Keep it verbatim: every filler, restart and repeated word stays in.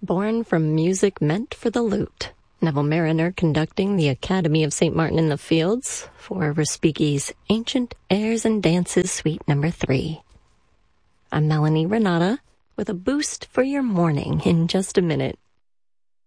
Born from music meant for the lute, Neville Mariner conducting the Academy of Saint Martin in the Fields for Respighi's Ancient Airs and Dances Suite Number three. I'm Melanie Renata with a boost for your morning in just a minute.